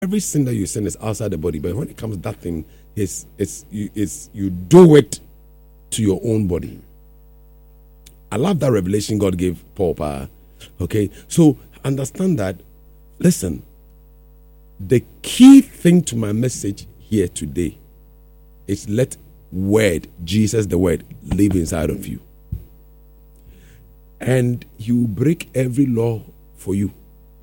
Every sin that you sin is outside the body, but when it comes to that thing, you do it to your own body. I love that revelation God gave Paul. Okay, so understand that. Listen, the key thing to my message here today is let word, Jesus the word, live inside of you. And he will break every law for you.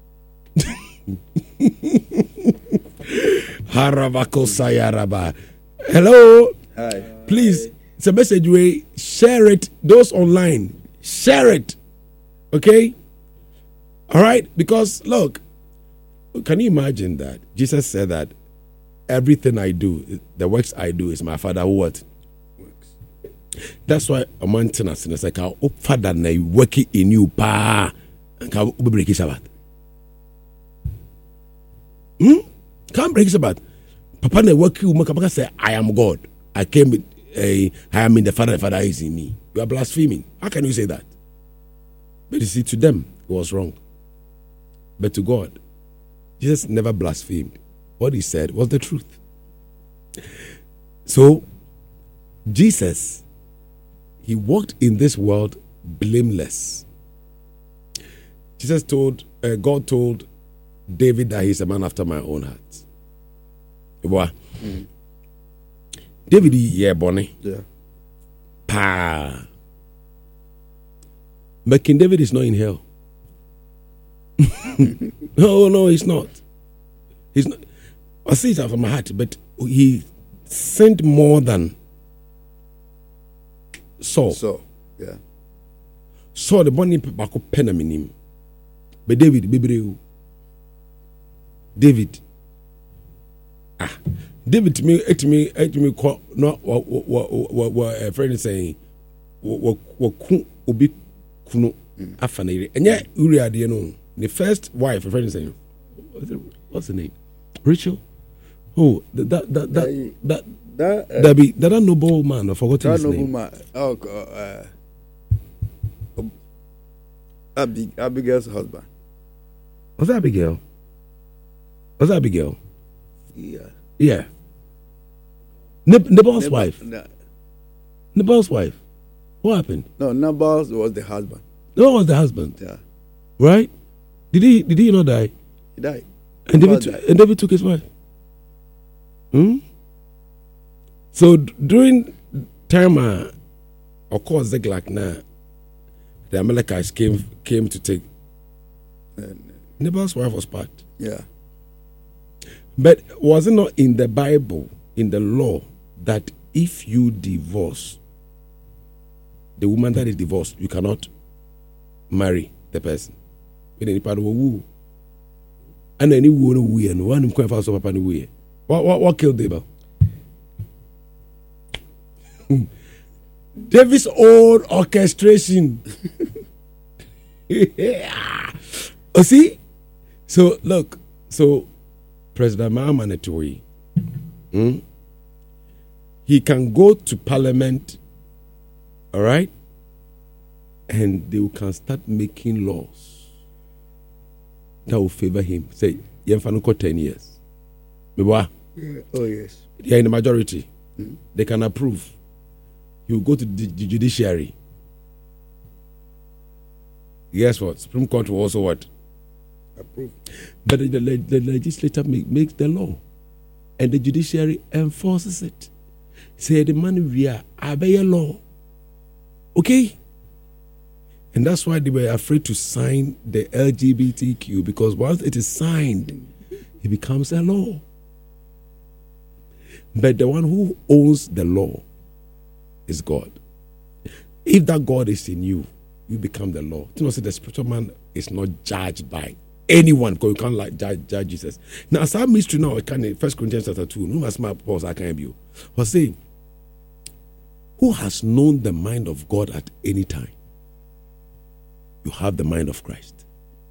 Hello. Hi. Please, it's a message way. Share it. Those online, share it. Okay. All right. Because look, can you imagine that Jesus said that everything I do, the works I do, is my Father who what? Works. That's why a man tells us like our Father na working in you pa and can break Sabbath. Can't break Sabbath. Papa na work you. Papa say, I am God. I am in the Father. The Father is in me. You are blaspheming. How can you say that? But you see, to them it was wrong. But to God, Jesus never blasphemed. What he said was the truth. So Jesus, he walked in this world blameless. God told David that he's a man after my own heart. David, yeah, Bonnie. Yeah. Pa. But King David is not in hell. No, he's not. He's not. I see it out of my heart, but he sinned more than Saul. So, yeah. Saul the bonny bako penaminim. But David, David to me, no, what a friend is saying, what ubi kuno afanere. And yet, Uriah, you know, the first wife, a friend is saying, what's the name? Rachel? Oh, that noble man, I forgot his name. Abigail's husband. Was that Abigail? Yeah. Nabal's wife. Nabal's wife. What happened? No, Nabal was the husband. Nabal was the husband. Yeah. Right? Did he not die? He died. And David took his wife. So during time of course Ziklag now, the Amalekites came to take Nabal's wife was part. Yeah. But was it not in the Bible, in the law, that if you divorce the woman that is divorced, you cannot marry the person? And any woman and one quite fast up and way. What killed Abel? David's own orchestration. Oh, see? So look, President Mahama Netoi, he can go to Parliament, all right, and they can start making laws that will favor him. Say, Yemfanuko 10 years. Yeah. Oh, yes. They are in the majority. They can approve. You go to the judiciary. Guess what? Supreme Court will also what? Approve. But the legislature makes the law. And the judiciary enforces it. Say the man we are obey law. Okay? And that's why they were afraid to sign the LGBTQ, because once it is signed, it becomes a law. But the one who owns the law is God. If that God is in you, you become the law. You know, so the spiritual man is not judged by anyone, because you can't judge Jesus. Now, as our mystery now, I can in 1 Corinthians chapter 2, no matter my pause, I can't be. Was saying, who has known the mind of God at any time? You have the mind of Christ.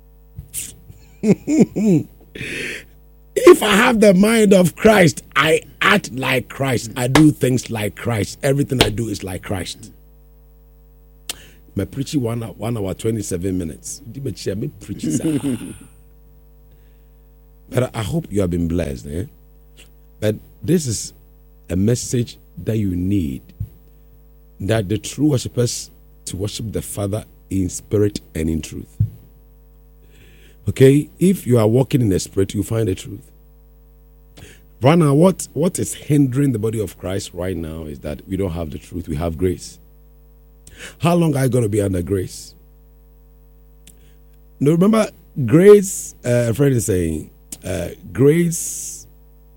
If I have the mind of Christ, I act like Christ. I do things like Christ. Everything I do is like Christ. My preaching 1 hour 27 minutes. But I hope you have been blessed. But this is a message that you need, that the true worshippers to worship the Father in spirit and in truth. Okay, if you are walking in the spirit, you find the truth. Right now, what is hindering the body of Christ right now is that we don't have the truth. We have grace. How long are you going to be under grace? Now remember, grace, a friend is saying, grace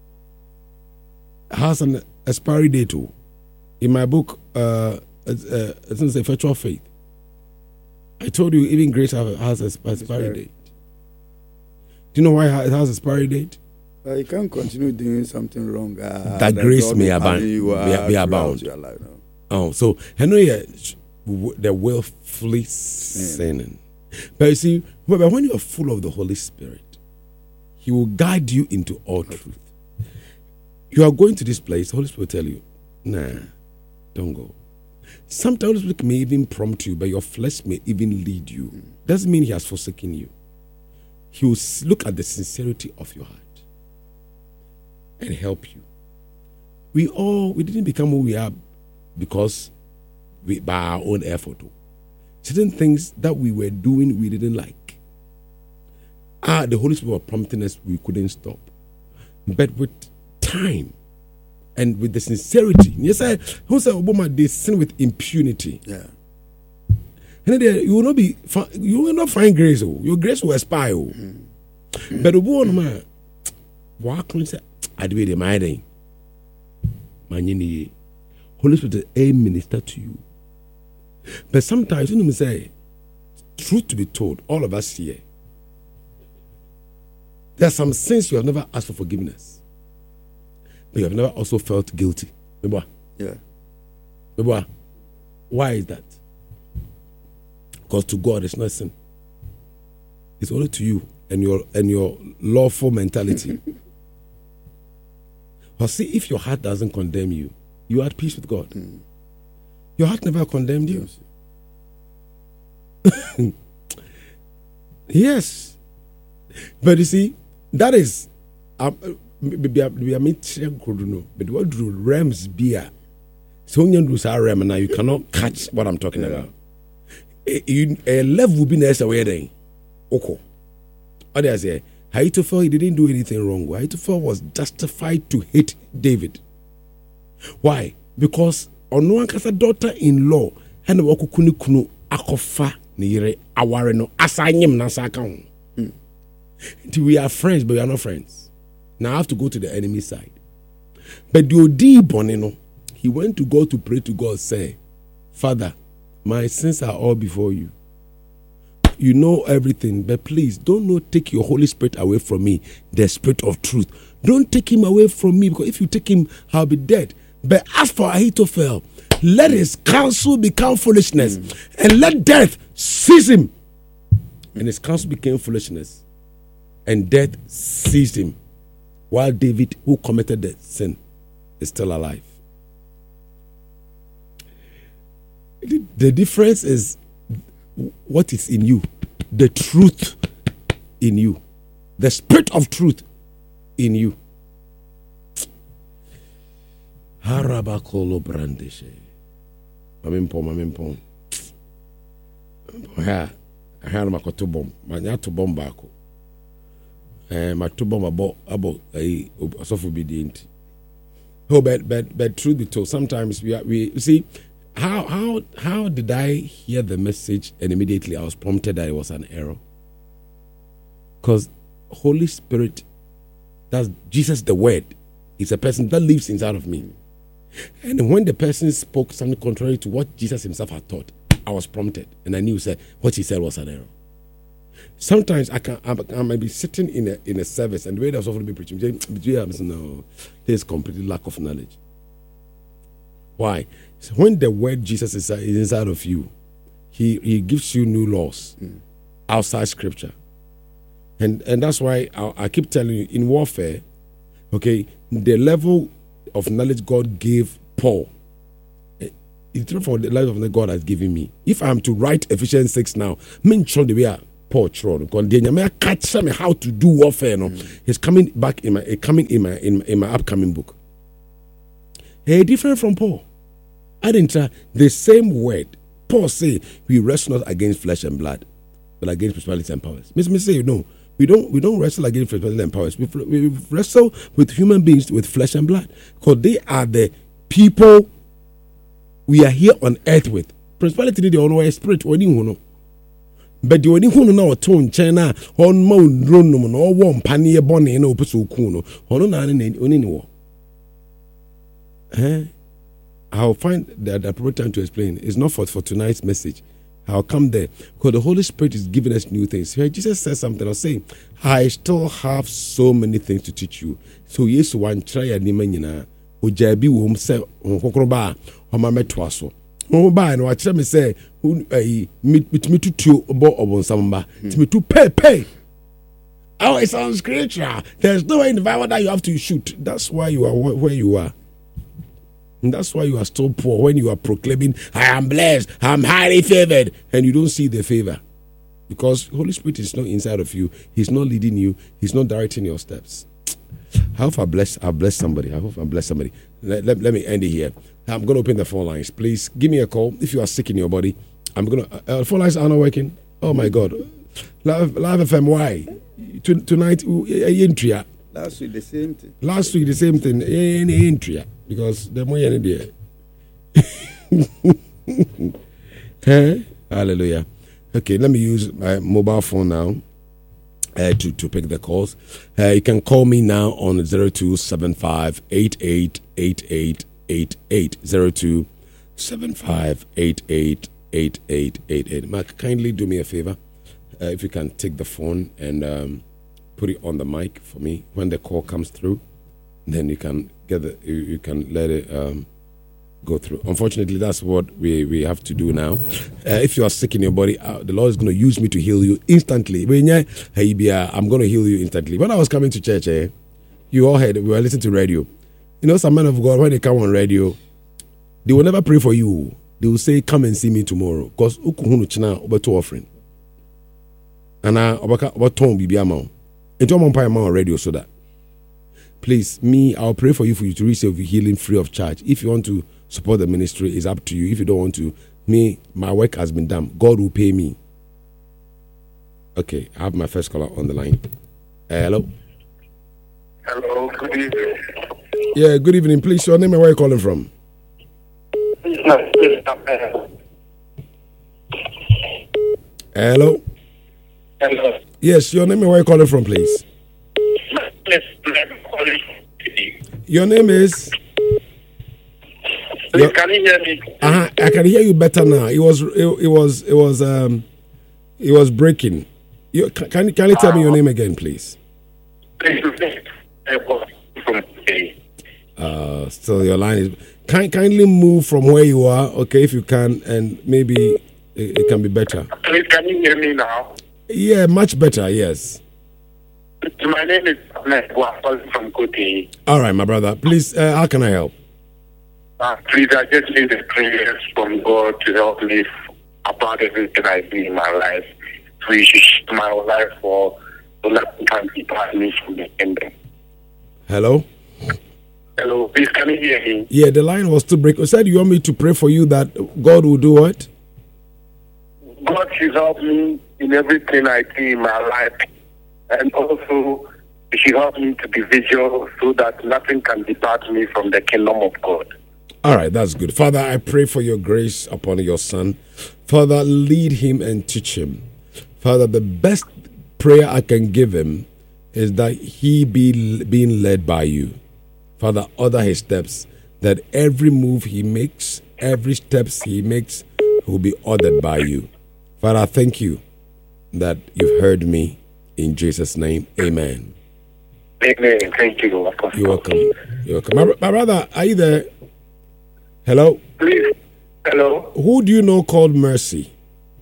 has an expiry date too. In my book, it's Effectual Faith. I told you even grace has an expiry date. Do you know why it has an expiry date? You can't continue doing something wrong. That grace may abound. Be abound. Oh, so I know the willfully sinning. But you see, when you are full of the Holy Spirit, He will guide you into all truth. You are going to this place, the Holy Spirit will tell you, nah, don't go. Sometimes the Holy Spirit may even prompt you, but your flesh may even lead you. Doesn't mean He has forsaken you. He will look at the sincerity of your heart and help you. We didn't become who we are because by our own effort. Certain things that we were doing we didn't like. The Holy Spirit was prompting us, we couldn't stop. But with time and with the sincerity, you say, Obama, they sin with impunity. Yeah. And then you will not find grace. Your grace will expire. But the one man, what can you say? I'd be the mind. Holy Spirit is a minister to you. But sometimes, you say, truth to be told, all of us here, there are some sins you have never asked for forgiveness, but you have never also felt guilty. Yeah. Why is that? Because to God it's not sin. It's only to you and your lawful mentality. But see, if your heart doesn't condemn you, you are at peace with God. Your heart never condemned you. Yes. But you see, that is maybe I mean but what do realms beer? So now you cannot catch what I'm talking about. A level will be nice away then. Okay. Others say Ahithophel, he didn't do anything wrong. Ahithophel was justified to hate David. Why? Because on one case daughter-in-law and wakukuni kunu akofa nire aware no asanyem na saka ho. We are friends, but we are not friends. Now I have to go to the enemy side. But the Odi Bonino, he went to God to pray to God, say, Father, my sins are all before you. You know everything, but please don't take your Holy Spirit away from me, the Spirit of truth. Don't take him away from me, because if you take him, I'll be dead. But as for Ahithophel, let his counsel become foolishness, and let death seize him. And his counsel became foolishness, and death seized him, while David, who committed the sin, is still alive. The difference is what is in you, the truth in you, the Spirit of truth in you. Harabakolo brandeshe. Mamimpon. I had my cotobom, my yato bombako. My two bomb about a soft obedient. Oh, but truth be told, sometimes we see. How did I hear the message and immediately I was prompted that it was an error? Because Holy Spirit, that's Jesus the Word, is a person that lives inside of me. And when the person spoke something contrary to what Jesus himself had taught, I was prompted and I knew what he said was an error. Sometimes I might be sitting in a service and the way that's often be preaching, no, there's completely lack of knowledge. Why? So when the word Jesus is inside of you, he gives you new laws outside Scripture, and that's why I keep telling you, in warfare, okay, the level of knowledge God gave Paul, it's different from the level of knowledge God has given me. If I'm to write Ephesians 6 now, mention the way Paul Tron. Because the Nyame catch me how to do warfare. No, he's coming back in my upcoming book. Hey, different from Paul. I didn't try the same word. Paul say we wrestle not against flesh and blood, but against principalities and powers. Me say no. We don't wrestle against principalities and powers. We wrestle with human beings with flesh and blood, because they are the people we are here on earth with. Principality they don't know spirit or anyone. But the only one now tone China on Mount Dronum or one panier bonny and open kuno or no any. I'll find the appropriate time to explain. It's not for tonight's message. I'll come there because the Holy Spirit is giving us new things. Here, Jesus says something. I'll say, I still have so many things to teach you. So yes, one try a nimanina. Ujabi wom se nkokroba o ma metwaso. O ba no akire me say me tutu obo obonsamba. Me tu pay. Oh, it sounds scripture. There's no way in the Bible that you have to shoot. That's why you are where you are. And that's why you are still poor when you are proclaiming, I am blessed, I'm highly favored, and you don't see the favor. Because Holy Spirit is not inside of you. He's not leading you. He's not directing your steps. I hope I've blessed somebody. I hope I've blessed somebody. Let me end it here. I'm going to open the phone lines. Please give me a call if you are sick in your body. I'm going to... phone lines are not working. Oh, my God. Live FM, why? Tonight, last week, the same thing. Last week, the same thing. Entry. Because the more you there. Hallelujah. Okay, let me use my mobile phone now to pick the calls. You can call me now on 0275 888888. 0275 888888. Mark, kindly do me a favor. If you can take the phone and put it on the mic for me when the call comes through, then you can you can let it go through. Unfortunately, that's what we have to do now. If you are sick in your body, the Lord is going to use me to heal you instantly. I'm going to heal you instantly. When I was coming to church, you all heard, we were listening to radio. You know, some men of God, when they come on radio, they will never pray for you. They will say, come and see me tomorrow. Because offering. And about tone bibi amount. Into on radio so that. Please, I'll pray for you to receive healing free of charge. If you want to support the ministry, it's up to you. If you don't want to, my work has been done. God will pay me. Okay, I have my first caller on the line. Hello. Hello, good evening. Yeah, good evening. Please, your name and where you're calling from? Hello. Hello. Yes, your name and where you're calling from, please. Your name is? Please, can you hear me? I can hear you better now. It was breaking. Can you tell me your name again, please? So your line is kindly move from where you are, okay, if you can, and maybe it can be better. Please, can you hear me now? Yeah, much better. Yes. My name is Ahmed from Kote. All right, my brother. Please, how can I help? Please, I just need the prayers from God to help me about everything I do in my life. So you should shift my life so that you can depart me from the kingdom. Hello? Hello, please, can you hear me? Yeah, the line was too break. You said you want me to pray for you that God will do what? God should help me in everything I do in my life. And also, it should help me to be vigilant so that nothing can depart me from the kingdom of God. All right, that's good. Father, I pray for your grace upon your son. Father, lead him and teach him. Father, the best prayer I can give him is that he be being led by you. Father, order his steps, that every move he makes, every steps he makes will be ordered by you. Father, I thank you that you've heard me. In Jesus' name, amen. Amen. Thank you. You're welcome. You're welcome. My brother, are you there? Hello? Please. Hello? Who do you know called Mercy?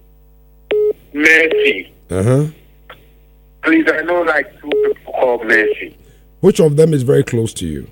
Mercy. Uh-huh. Please, I know like two people called Mercy. Which of them is very close to you?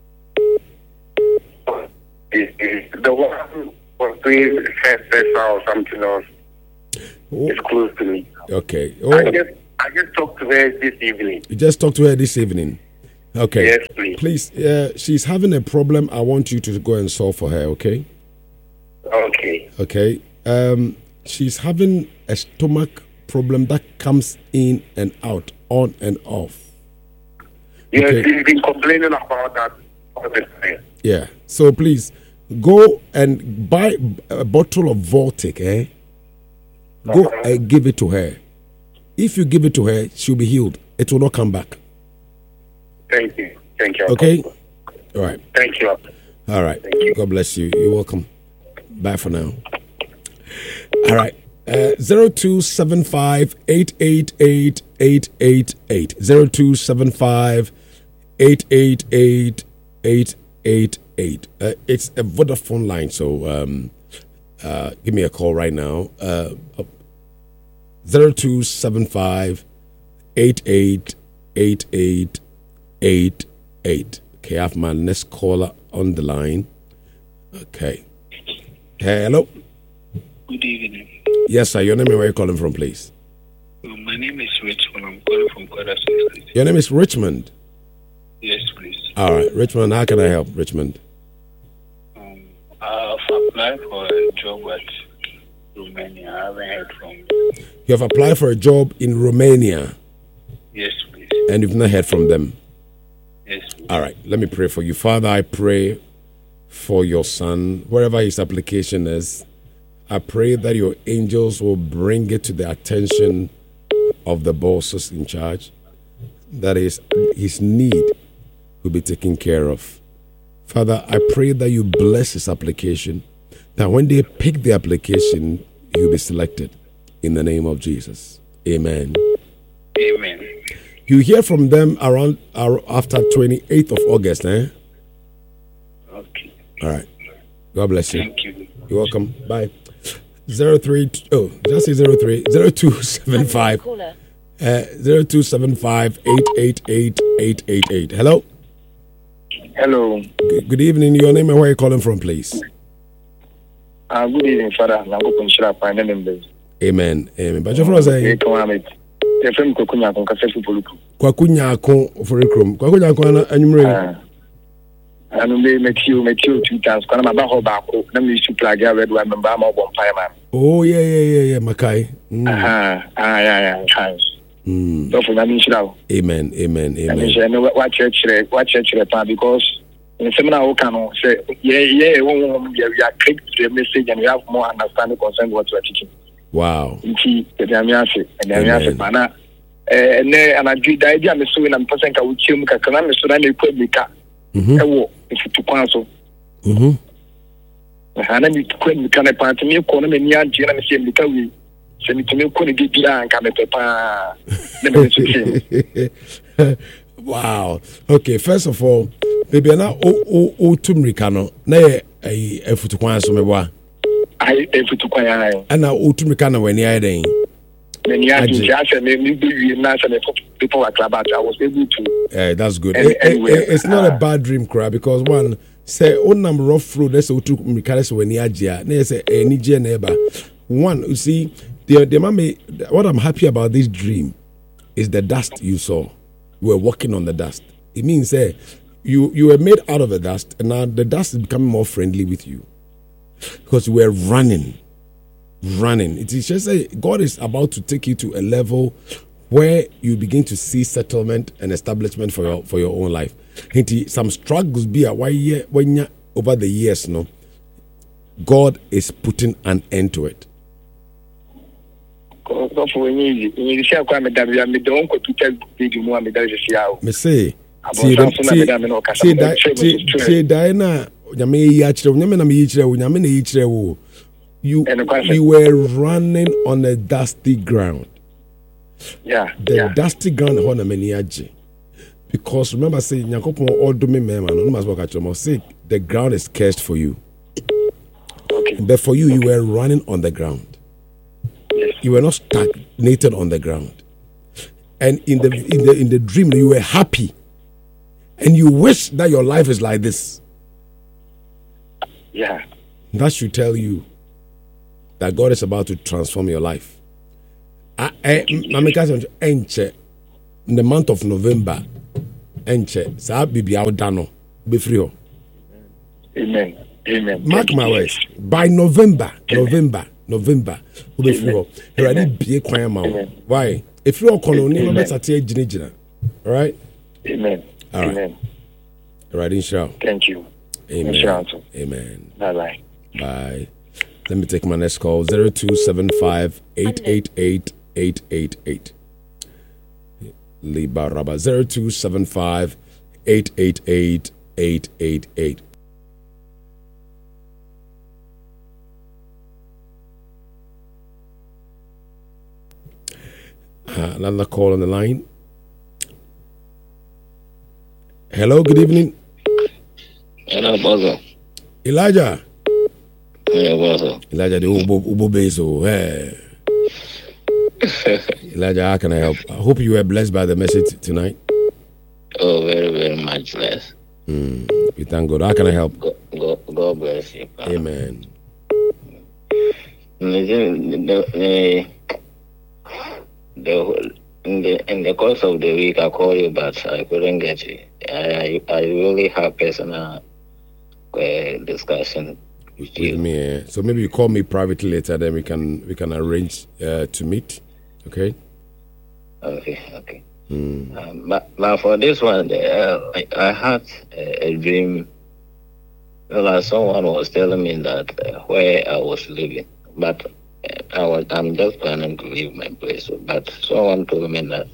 The one who was doing first or something else is close to me. Okay. I just talked to her this evening. You just talked to her this evening. Okay. Yes, please. Please, she's having a problem. I want you to go and solve for her, okay? Okay. Okay. She's having a stomach problem that comes in and out, on and off. Yes, Okay. she's been complaining about that all the time. Yeah. So please go and buy a bottle of Voltic, eh? Go and give it to her. If you give it to her, she'll be healed. It will not come back. Thank you. Thank you. Okay? All right. Thank you. All right. Thank you. God bless you. You're welcome. Bye for now. All right. 0275 888 888. 0275 888 888. It's a Vodafone line, so give me a call right now. 0275 8888 88. Okay, I have my next caller on the line. Okay. Hello. Good evening. Yes, sir. Your name and where you calling from, please? My name is Richmond. I'm calling from Kwara State. Your name is Richmond. Yes, please. All right, Richmond. How can I help, Richmond? I've applied for a job at Romania. I haven't heard from you. You have applied for a job in Romania Yes, please. and you've not heard from them. Yes, please. All right, let me pray for you. Father, I pray for your son, wherever his application is. I pray that your angels will bring it to the attention of the bosses in charge, that is, his need will be taken care of. Father, I pray that you bless his application, that when they pick the application, he'll be selected in the name of Jesus. Amen. Amen. You hear from them around after 28th of August, eh? Okay. All right. God bless you. Thank you. You're welcome. Bye. 03 just say 03 0275 0275 888 888. Hello. Hello. Good evening. Your name and where you calling from, please? Good evening, Father. I'm going to find them. Amen. Amen. But your friend say FM Kokunya kon kase fupoluku. Kwakunya ko forikrom. Kwakunya ko na anyumre. Anu me metio 2 times. Kana ma ba ho ba ko na me su plug ya wedo member ma obon pai man. Oh yeah, Makai. Yeah. So for na me shirawo. Amen. And no what church pa because in seminar we can say yeah we are click the message and we have more understanding concerning what we are teaching. Wow. Nti edamiase pana and I do the idea me so na me person ka wuchiem ka kana me so na me kwabika ewo ifutukwan so na me kwabika na party me ko na me nia nti na me se me ka wi se me tumi ko ne bibia nka me pepa na me so. Wow. Okay, first of all, baby na o tumrika no na e efutukwan so me boa. I efutukwan ya. Ana o tumrika na wani ayi den. When you had people at Klabat, I was able to. That's good. It's not a bad dream, cry, because one say on number rough road. That's what took me careless when you had ya. They say any neighbor. One, you see, the mommy. What I'm happy about this dream is the dust you saw. You were walking on the dust. It means you were made out of the dust, and now the dust is becoming more friendly with you because you were running. It is just God is about to take you to a level where you begin to see settlement and establishment for your own life. Some struggles be a when over the years, no, God is putting an end to it. Me say, you were running on a dusty ground. The dusty ground because remember saying the ground is cursed for you. Okay. But for you were running on the ground. Yes. You were not stagnated on the ground. And in the dream you were happy. And you wish that your life is like this. Yeah. That should tell you that God is about to transform your life. Mamika enche in the month of November. Enche sa bibi awdano be free ho. Amen. Mark my words. By November, we'll be free ho. Already be kwan ma. Why? If you are colony, no better take jina. All right? Amen. All right. Amen. All right, inshallah. Thank you. Amen. Inshallah. Amen. Bye. Bye. Let me take my next call. 0275 888 888. Liba Rabba 0275 888 888. Another call on the line. Hello, good evening. Hello, brother. Elijah. Yeah, brother. Elijah, the Ubo Bezo. Hey. Elijah, how can I help? I hope you were blessed by the message tonight. Oh, very, very much blessed. We thank God. How can I help? God bless you. Amen. In the course of the week, I called you, but I couldn't get you. I really have personal discussion with you. Me, so maybe you call me privately later, then we can arrange to meet. Okay. Okay. But for this one, I had a dream. Well, someone was telling me that where I was living, but I'm just planning to leave my place. But someone told me that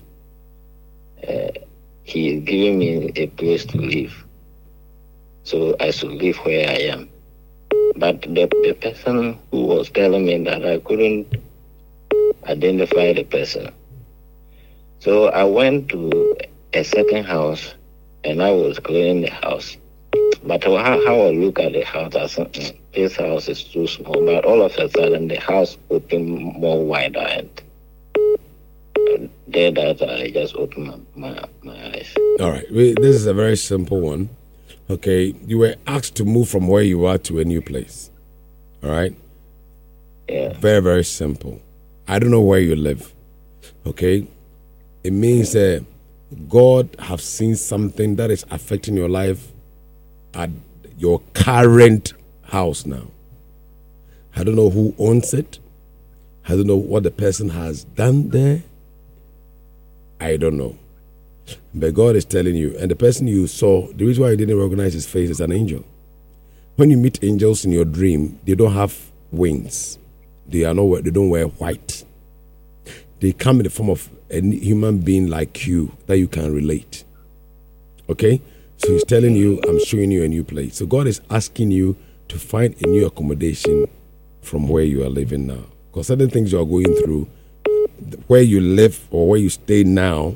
he is giving me a place to live, so I should live where I am. But the person who was telling me that, I couldn't identify the person. So I went to a second house and I was cleaning the house. But how I look at the house, I said, this house is too small. But all of a sudden, the house opened more wider, and there that I just opened my eyes. All right. This is a very simple one. Okay. You were asked to move from where you are to a new place. All right? Yeah. Very, very simple. I don't know where you live. Okay? It means that God have seen something that is affecting your life at your current house now. I don't know who owns it. I don't know what the person has done there. I don't know. But God is telling you, and the person you saw, the reason why you didn't recognize his face is an angel. When you meet angels in your dream, they don't have wings. They don't wear white. They come in the form of a human being like you that you can relate. Okay? So he's telling you, I'm showing you a new place. So God is asking you to find a new accommodation from where you are living now. Because certain things you are going through, where you live or where you stay now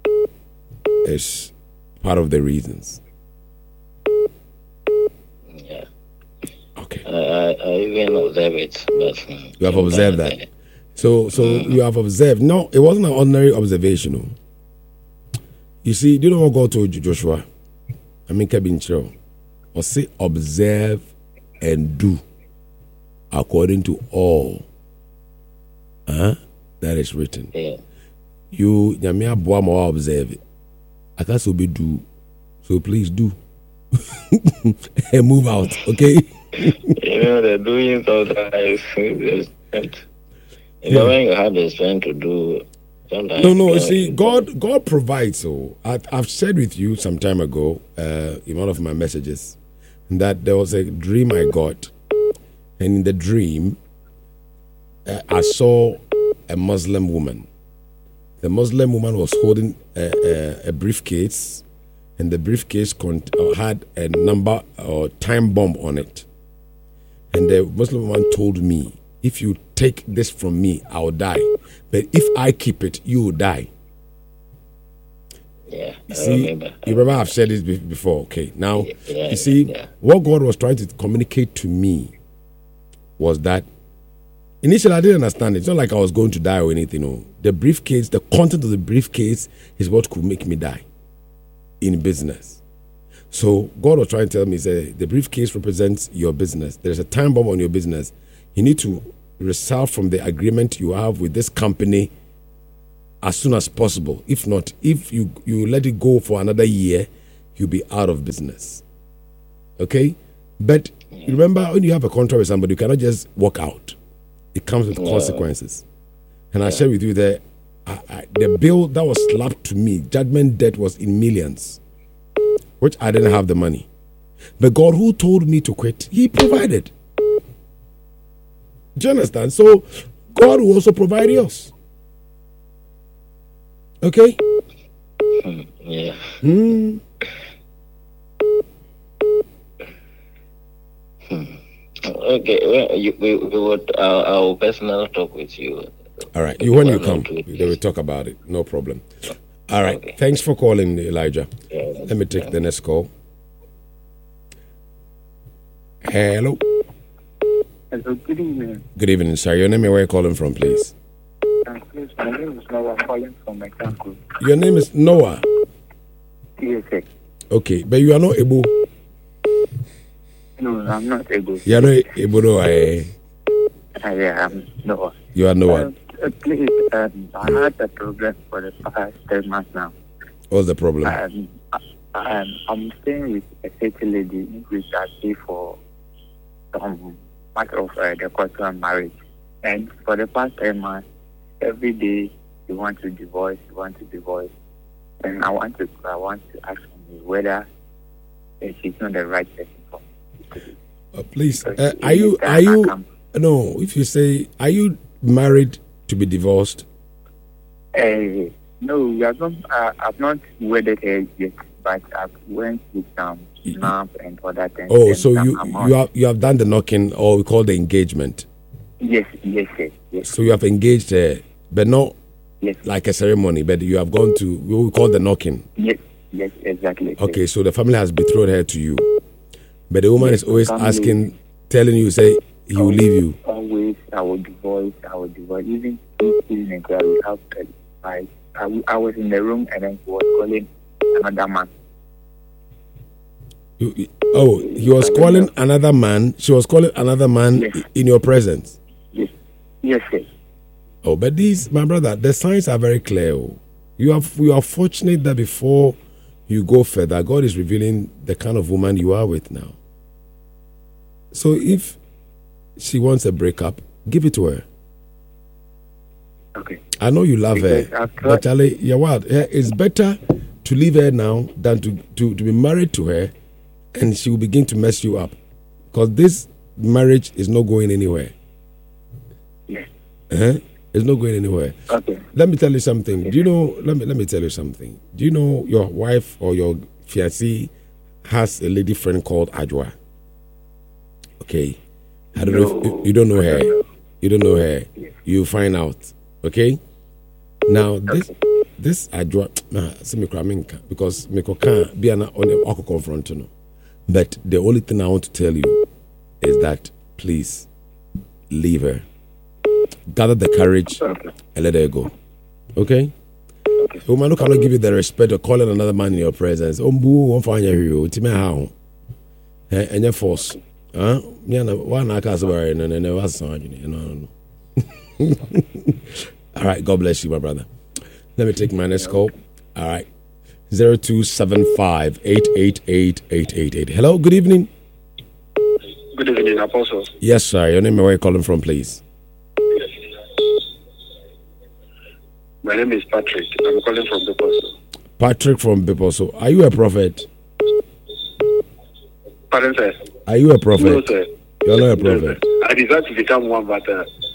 is part of the reasons. Yeah. Okay. I even observe it. But you have observed that. So you have observed. No, it wasn't an ordinary observation. No. You see, do you know what God told you, Joshua? I mean, Kevin Cho. Or say, observe and do according to all that is written. Yeah. You, Nyamia Boama, observe it. I can't so be do. So please do. And move out, okay? The doing sometimes is when you have the strength to do sometimes. No, you see, God provides. So I've shared with you some time ago in one of my messages that there was a dream I got, and in the dream I saw a Muslim woman. The Muslim woman was holding a briefcase, and the briefcase had a number or time bomb on it. And the Muslim woman told me, if you take this from me, I'll die. But if I keep it, you will die. Yeah, you remember I've said this before. Okay, now, what God was trying to communicate to me was that initially I didn't understand it. It's not like I was going to die or anything. No. The briefcase, the content of the briefcase is what could make me die in business. So God was trying to tell me, say, the briefcase represents your business. There's a time bomb on your business. You need to result from the agreement you have with this company as soon as possible. If not, if you let it go for another year, you'll be out of business. Okay? But remember, when you have a contract with somebody, you cannot just walk out. It comes with consequences. And I share with you that the bill that was slapped to me, judgment debt, was in millions, which I didn't have the money. But God, who told me to quit, He provided. Do you understand? So God will also provide yours. Okay? Yeah. Okay, well, we would our personal talk with you. All right. When you come, they will talk about it. No problem. All right. Okay. Thanks for calling, Elijah. Let me take the next call. Hello. Hello, good evening. Good evening, sir. Your name and where you're calling from, please. Please, my name is Noah, calling from Mexico. Your name is Noah. Yes, sir. Okay, but you are not able. No, I'm not able. You are not able to. Yeah, I'm Noah. You are Noah. Please, I had a problem for the past 10 months now. What's the problem? I'm staying with a certain lady in which I pay for some part of the quarter marriage. And for the past 10 months, every day you want to divorce. And I want to ask you whether she's not the right person for me. Please, are you? No, if you say, are you married to be divorced? No, we have not. I've not wedded her yet, but I've went with some snap and other things. Oh, so you have done the knocking, or we call the engagement. Yes. So you have engaged her, but not Yes. like a ceremony, but you have gone to what we call the knocking. Yes, exactly. Okay, so the family has betrothed her to you, but the woman is always asking, telling you, say he will leave you. Always, I will divorce. Even evening, I was in the room and then he was calling another man. He was calling another man. She was calling another man in your presence. Yes, sir. Oh, but these, my brother, the signs are very clear. You are fortunate that before you go further, God is revealing the kind of woman you are with now. So if she wants a breakup, give it to her. Okay. I know you love her, but Charlie, it's better to leave her now than to be married to her, and she will begin to mess you up, because this marriage is not going anywhere. Yes. It's not going anywhere. Okay. Let me tell you something. Do you know? Let me tell you something. Do you know your wife or your fiancée has a lady friend called Ajwa? Okay. I don't know if you don't know her. You don't know her. Yes. You find out. Okay. Now this Ajwa, because me can't be on the confront no. But the only thing I want to tell you is that please leave her. Gather the courage and let her go. Okay? A woman who cannot give you the respect of calling another man in your presence. And your force. All right, God bless you, my brother. Let me take my next call. All right. 0275-888-888. Hello, good evening. Good evening, Apostle. Yes, sir. Your name and where you calling from, please? My name is Patrick. I'm calling from Biposo. Patrick from Biposo. Are you a prophet? Pardon, sir? Are you a prophet? No, sir. You're not a prophet. I desire to become one, but...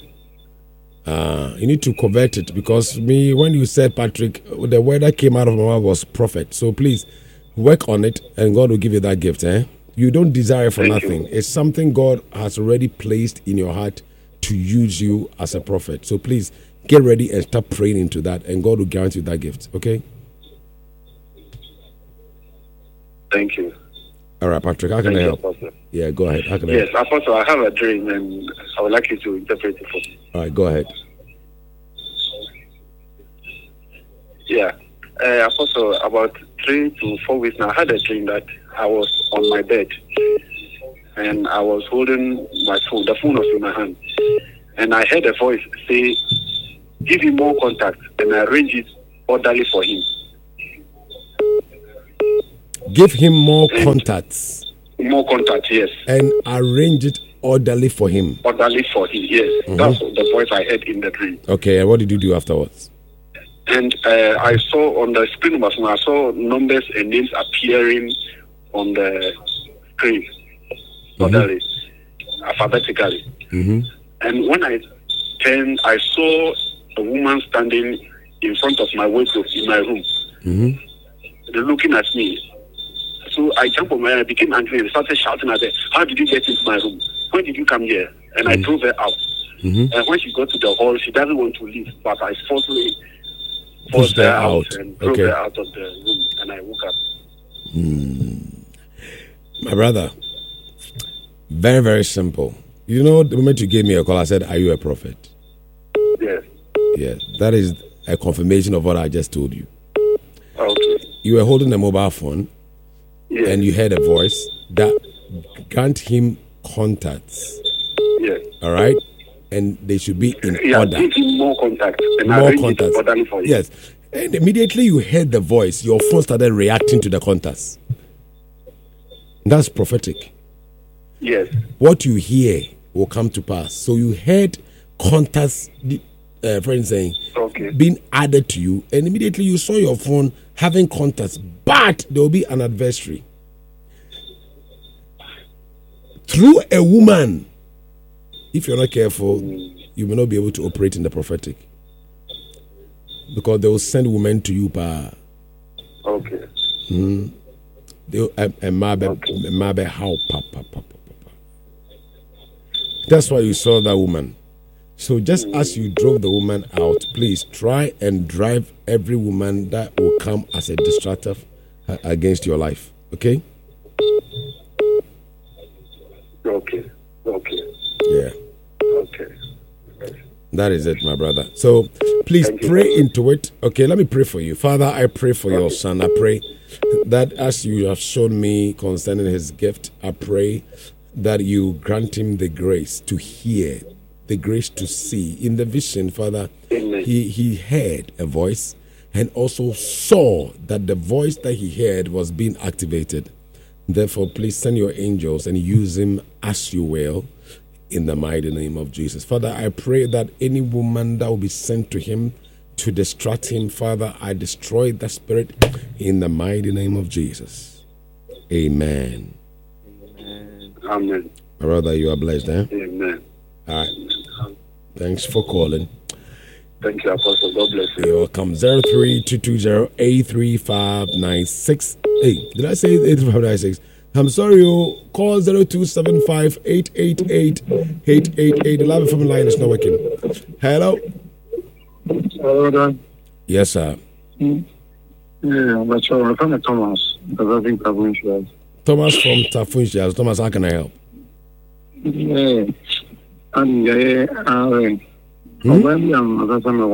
you need to convert it, because when you said Patrick, the word that came out of my mouth was prophet. So please work on it, and God will give you that gift. You don't desire for nothing. It's something God has already placed in your heart to use you as a prophet. So please get ready and start praying into that, and God will guarantee you that gift. Okay? Thank you. All right, Patrick, how can I help? Apostle. Yeah, go ahead. How can I help? Yes, Apostle, I have a dream, and I would like you to interpret it for me. All right, go ahead. Yeah. Apostle, about 3 to 4 weeks now, I had a dream that I was on my bed, and I was holding my phone. The phone was in my hand. And I heard a voice say, give him more contact and arrange it orderly for him. Give him more contacts. More contact, yes. And arrange it orderly for him. Orderly for him, yes. That's the voice I heard in the dream. Okay, and what did you do afterwards? And I saw on the screen, I saw numbers and names appearing on the screen orderly, alphabetically. And when I turned, I saw a woman standing in front of my wardrobe in my room. They're looking at me. So I jumped on my head, I became angry and started shouting at her, how did you get into my room? When did you come here? And I drove her out. And when she got to the hall, she doesn't want to leave, but I forcefully forced her out and drove her out of the room, and I woke up. My brother, very, very simple. You know, the moment you gave me a call, I said, are you a prophet? Yes. Yes, that is a confirmation of what I just told you. Okay. You were holding a mobile phone, and you heard a voice that grant him contacts. Yes. All right? And they should be in order. Give him more contacts. And more contacts. Yes. And immediately you heard the voice, your phone started reacting to the contacts. That's prophetic. Yes. What you hear will come to pass. So you heard contacts, friends saying, being added to you, and immediately you saw your phone having contacts, but there will be an adversary. Through a woman, if you're not careful, you may not be able to operate in the prophetic. Because they will send women to you, pa. Okay. That's why you saw that woman. So just as you drove the woman out, please try and drive every woman that will come as a distractor against your life. Okay? Okay. Yeah. Okay. That is it, my brother. So please pray into it. Okay, let me pray for you. Father, I pray for your son. I pray that as you have shown me concerning his gift, I pray that you grant him the grace to hear, the grace to see. In the vision, Father, he heard a voice and also saw that the voice that he heard was being activated. Therefore, please send your angels and use him as you will, in the mighty name of Jesus. Father, I pray that any woman that will be sent to him to distract him, Father, I destroy that spirit in the mighty name of Jesus. Amen. Amen. My brother, you are blessed, eh? Amen. All right. Thanks for calling. Thank you, Apostle. God bless you. You're welcome. 03220-83596. Hey, did I say 83596? I'm sorry, call 0275-888-888. The live phone line is not working. Hello? Hello, Dan. Yes, sir. Yeah, but I'm from Thomas, because I think Tafunchias. Thomas from Tafunchias. Thomas, how can I help? Yeah. And when I'm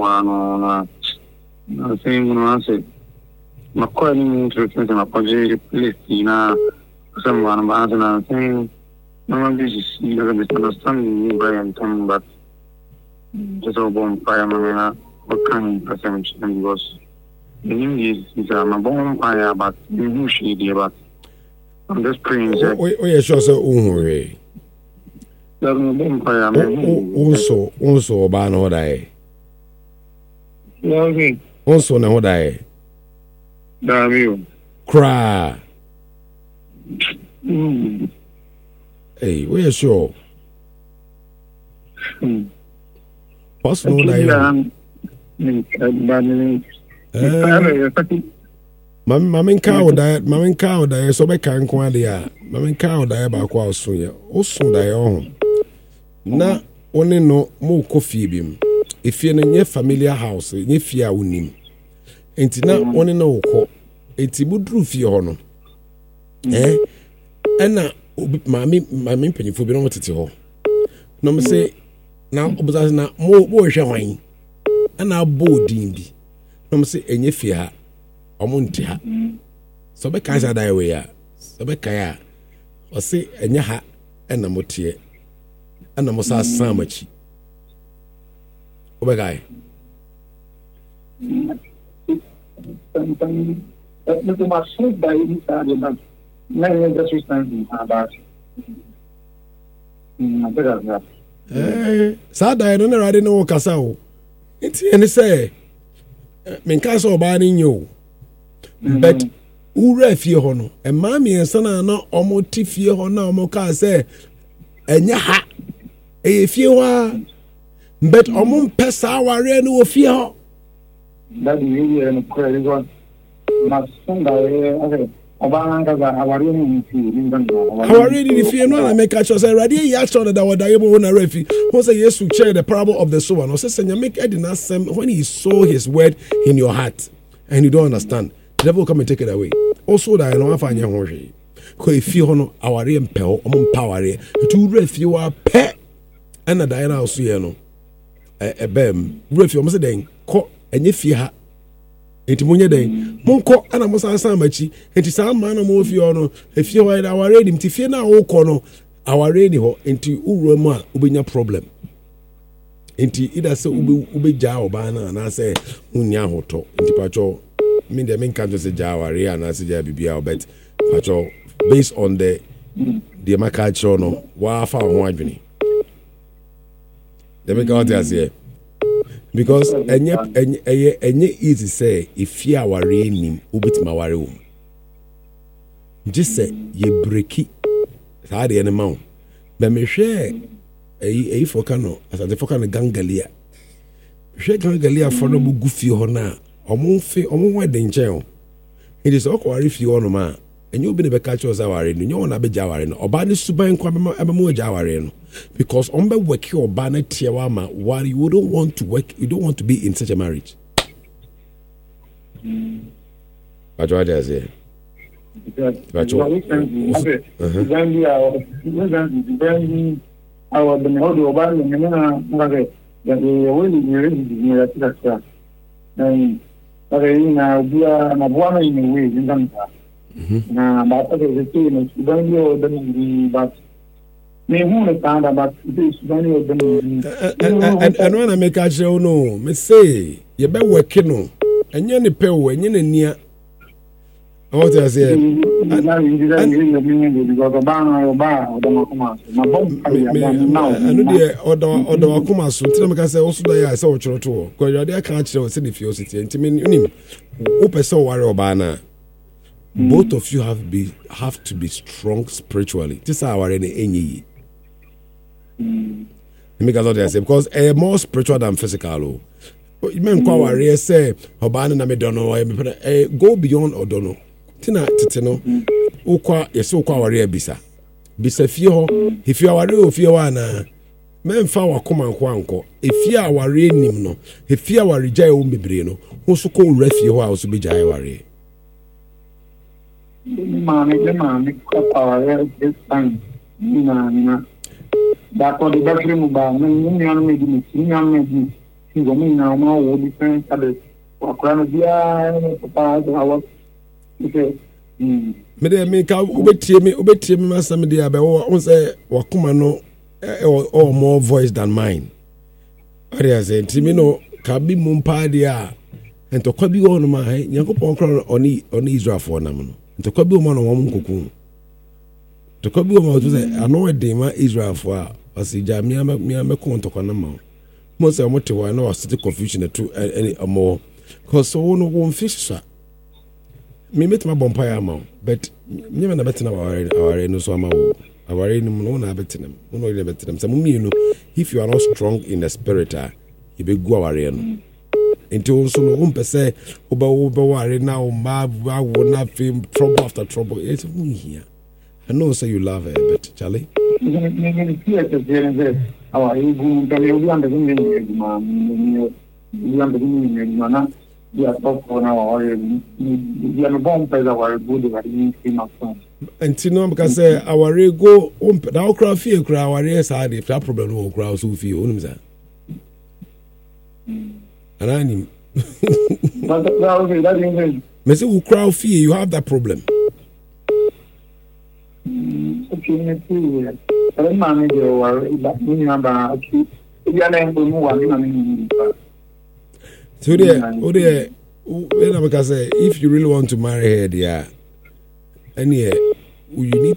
saying, I said, my calling to my project, please, someone about and saying, no, this is misunderstanding me by and Tom, but just a bomb fire, what kind of percentage was the English is a bomb fire, but you shady, but I'm just praying. Oh, yeah, sure, sir. There's no bomb fire. Also, ban what I. Okay. Also, now what I. Damn you. Cry. Hey, we're sure. What's no that? Mammy cow died, so I can't quite. Mammy cow died about quite soon. Also, die on. Na only no more coffee beam. If you're in your familiar house, if you are winning. Ain't not only no co. It's a good roof, your honor. Ena mami mpanyinfo bi no motete ho no me say na obuza na mo hwe hwan ana bodin bi no me say enye fie ha omonte ha so be kan sa dai we ya so be kan ya o say enye ha ena motie ena mo sa samachi o be guy But my soul by this side, but many just recently about. Sada, I don't already know Casao. It's any say, Mincaso banning you. But Ure Fiono, and Mammy and Sana not almost Tifio now, Moka say, and yaha, if you are, but Omon Pesa, I no fear. That is really crazy one. My son, Our already if you know I make a choice already yes on that would able on a refi who say yes to share the parable of the sower no say you make Edina Sam when he saw his word in your heart and you don't understand the devil come and take it away also that I know if I know because if you know our impel power to refi you are pet and a diana also you know a bem refi almost then co and if you have enti munye den monko ana musansan machi enti saa man no mo fie ono efie wa da aware nim ti fie na wo kɔ no aware ni ho enti uwura mu a ubenya problem enti ida se ubegya oba na na se unya hoto enti pacho me de men kan to se gya aware ana se gya bibia obet pacho based on the makacho no wa fa ho adwene de me ka what say because enye easy say if you are nim ubitima ware wo just say ye breaki saa de ene ma be me hwe eyi foka no asante foka no gangalia hwe gangalia for no bugu fie ho na omo wede nchen it is okware fie ho no ma enye obi ne be catch us aware no nyo na be jaware no oba ne suban kwa abemu jaware no because on be work your banner tiawama why you don't want to work you don't want to be in such a marriage what do I say but you and when I make a show, no, me say, you better work, no, and you're the pay, and you're near. I want to say, both of you have to be strong spiritually. This is our any. Because more spiritual than physical. Men kwa say obana na me dono go beyond odono. Tina titino ukwa yeso kwa ware bisa. Bisa fie ho if you are o fie wa na men fa wakoma nko anko. If you are ware nim no, if you are jai o bebre no, ho so ko ware fie ho a so be jai ware. Mami, power this time. That for the bathroom, but no young lady, young lady, she's a me now, more different colors. For Cranabia, Papa, me ka ubeti me masam dia be wo say wakoma no or more voice than mine. Area say timi no ka bi mumpa dia ento kwa bi wo no ma Yakobon kro oni Israel for nam no. To kwa bi o ma no won kokun to kwa bi o ma to say ano de ma Israel for asija mi amekon to kwa na ma mo say mo te wa na was confusion to any more cause so no won fish sa me met my bonfire ma but me na betina aware no so ama wo aware no no na betina no no betina say mo mi no if you are not strong in the spirit you be go aware no into also no say oba worry now ma wo na feel trouble after trouble it's me here I know say you love her but Charlie our ego you understand we are talk for now we are born by our good and you know because say our ego now crowd fear crowd our yes had if that problem no crowd so feel you know and I need Mr. Who crowd fear you have that problem. Okay, So there, if you really want to marry her, yeah, and yeah, you need